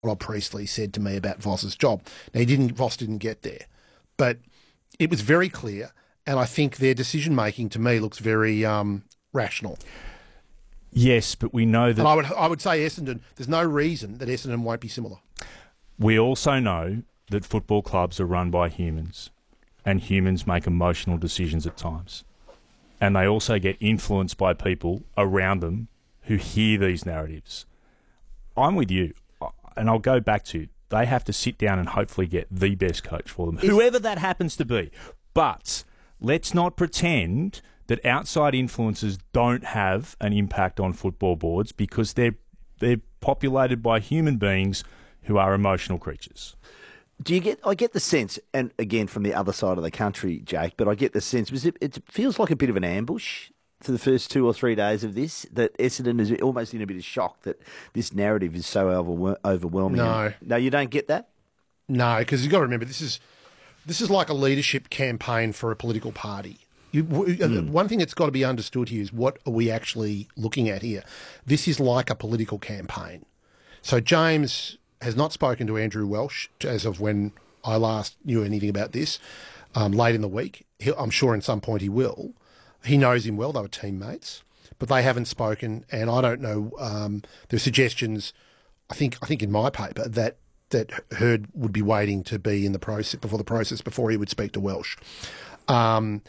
Rob Priestley said to me about Voss's job. Now, Voss didn't get there, but it was very clear, and I think their decision-making to me looks very rational. Yes, but we know that... And I would say Essendon, there's no reason that Essendon won't be similar. We also know that football clubs are run by humans, and humans make emotional decisions at times. And they also get influenced by people around them who hear these narratives. I'm with you, and I'll go back to, they have to sit down and hopefully get the best coach for them, whoever that happens to be. But let's not pretend that outside influences don't have an impact on football boards, because they're populated by human beings who are emotional creatures. I get the sense, and again from the other side of the country, Jake, but I get the sense, it feels like a bit of an ambush for the first 2 or 3 days of this, that Essendon is almost in a bit of shock that this narrative is so overwhelming. No, you don't get that? No, because you've got to remember, this is like a leadership campaign for a political party. One thing that's got to be understood here is, what are we actually looking at here? This is like a political campaign. So James has not spoken to Andrew Welsh as of when I last knew anything about this, late in the week. I'm sure at some point he will. He knows him well. They were teammates, but they haven't spoken, and I don't know. There are suggestions, I think in my paper, that Hurd would be waiting to be in the process before he would speak to Welsh. So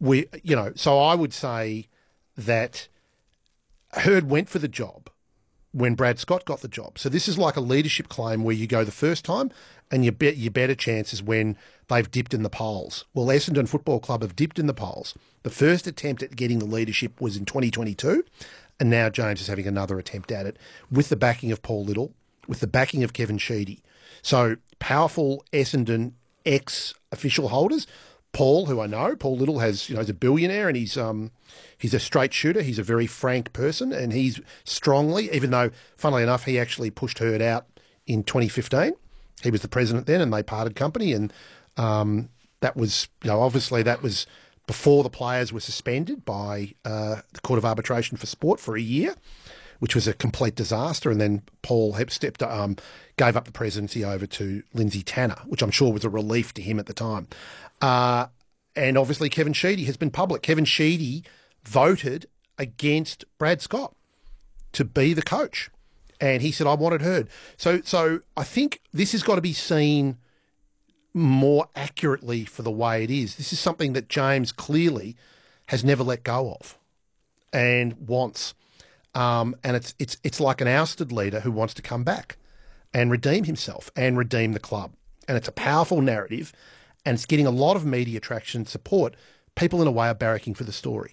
I would say that Hurd went for the job when Brad Scott got the job. So this is like a leadership claim where you go the first time, and you bet your better chances when they've dipped in the polls. Well, Essendon Football Club have dipped in the polls. The first attempt at getting the leadership was in 2022, and now James is having another attempt at it with the backing of Paul Little, with the backing of Kevin Sheedy. So powerful Essendon ex-official holders. Paul, who I know, Paul Little is a billionaire, and he's a straight shooter. He's a very frank person, and he's strongly, even though, funnily enough, he actually pushed Hurd out in 2015. He was the president then, and they parted company, and that was, obviously that was before the players were suspended by the Court of Arbitration for Sport for a year, which was a complete disaster. And then Paul gave up the presidency over to Lindsay Tanner, which I'm sure was a relief to him at the time. And obviously Kevin Sheedy has been public. Kevin Sheedy voted against Brad Scott to be the coach. And he said, I wanted Hurd. So I think this has got to be seen more accurately for the way it is. This is something that James clearly has never let go of and wants. And it's like an ousted leader who wants to come back and redeem himself and redeem the club. And it's a powerful narrative, and it's getting a lot of media traction and support. People, in a way, are barracking for the story.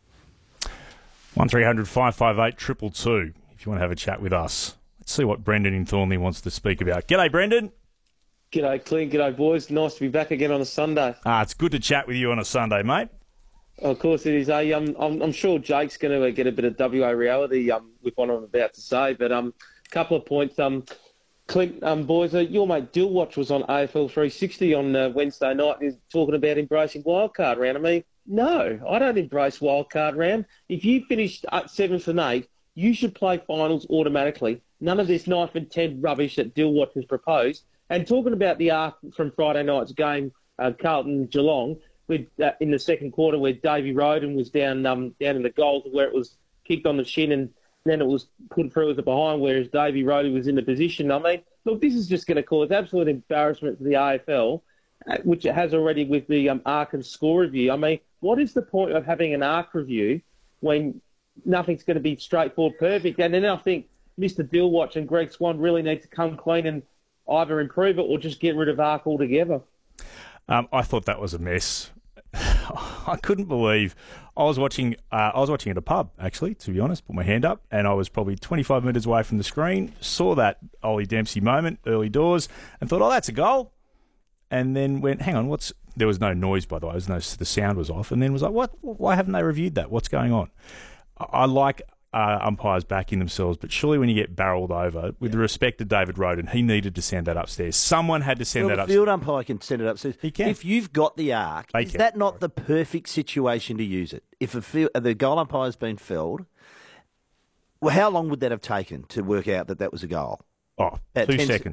1300 558 222 if you want to have a chat with us. Let's see what Brendan in Thornley wants to speak about. G'day, Brendan. G'day, Clint. G'day, boys. Nice to be back again on a Sunday. It's good to chat with you on a Sunday, mate. Of course it is. I'm sure Jake's going to get a bit of WA reality with what I'm about to say, but a couple of points. Clint, boys, your mate Dillwatch was on AFL 360 on Wednesday night and he's talking about embracing wildcard round. I mean, no, I don't embrace wildcard round. If you finished 7th and 8th, you should play finals automatically. None of this 9th and 10th rubbish that Dillwatch has proposed. And talking about the arc from Friday night's game, Carlton-Geelong, with in the second quarter where Davey Roden was down in the goal where it was kicked on the shin and then it was put through as a behind, whereas Davey Roden was in the position. I mean, look, this is just going to cause absolute embarrassment for the AFL, which it has already with the ARC and score review. I mean, what is the point of having an ARC review when nothing's going to be straightforward, perfect? And then I think Mr. Dillwatch and Greg Swan really need to come clean and either improve it or just get rid of ARC altogether. I thought that was a mess. I couldn't believe I was watching at a pub, actually, to be honest, put my hand up, and I was probably 25 metres away from the screen, saw that Ollie Dempsey moment, early doors, and thought, oh, that's a goal. And then went, hang on, there was no noise, by the way, the sound was off, and then was like, what? Why haven't they reviewed that? What's going on? I like umpires backing themselves, but surely when you get barreled over, with respect to David Roden, he needed to send that upstairs. Someone had to send that upstairs. The field umpire can send it upstairs. He can. If you've got the arc, is that not the perfect situation to use it? If the goal umpire's been felled, well, how long would that have taken to work out that was a goal? Oh, About 2 10 seconds.